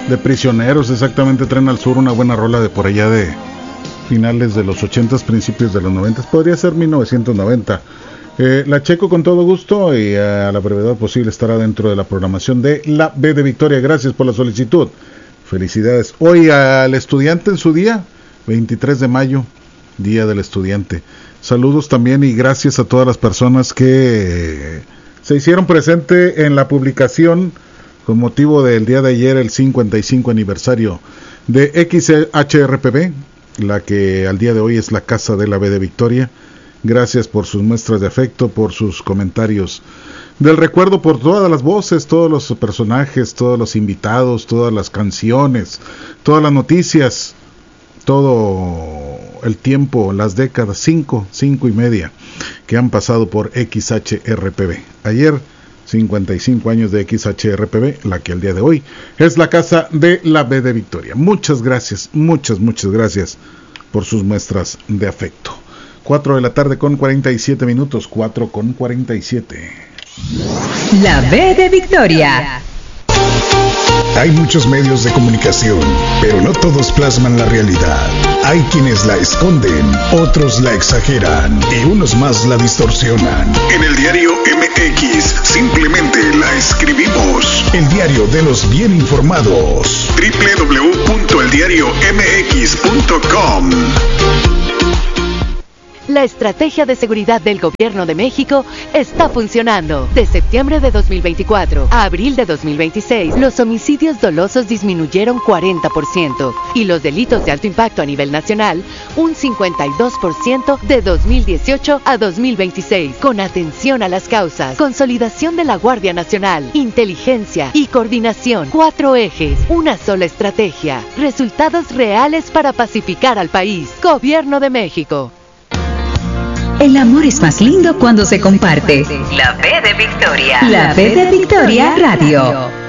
de Prisioneros, exactamente, Tren al Sur, una buena rola de por allá de finales de los 80s, principios de los 90s, podría ser 1990. La checo con todo gusto y a la brevedad posible estará dentro de la programación de la B de Victoria. Gracias por la solicitud. Felicidades. Hoy al estudiante en su día, 23 de mayo, Día del Estudiante. Saludos también y gracias a todas las personas que se hicieron presente en la publicación con motivo del día de ayer, el 55 aniversario de XHRPB, la que al día de hoy es la Casa de la B de Victoria. Gracias por sus muestras de afecto, por sus comentarios del recuerdo, por todas las voces, todos los personajes, todos los invitados, todas las canciones, todas las noticias, todo el tiempo, las décadas, 5 y media que han pasado por XHRPB. Ayer, 55 años de XHRPB, la que al día de hoy es la Casa de la B de Victoria. Muchas gracias, muchas gracias por sus muestras de afecto. 4 de la tarde con 47 minutos, 4 con 47. La B de Victoria. Hay muchos medios de comunicación, pero no todos plasman la realidad. Hay quienes la esconden, otros la exageran y unos más la distorsionan. En el diario MX simplemente la escribimos. El diario de los bien informados. www.eldiariomx.com. La estrategia de seguridad del Gobierno de México está funcionando. De septiembre de 2024 a abril de 2026, los homicidios dolosos disminuyeron 40% y los delitos de alto impacto a nivel nacional un 52% de 2018 a 2026. Con atención a las causas, consolidación de la Guardia Nacional, inteligencia y coordinación. 4 ejes, una sola estrategia. Resultados reales para pacificar al país. Gobierno de México. El amor es más lindo cuando se comparte. La B de Victoria. La B de Victoria Radio.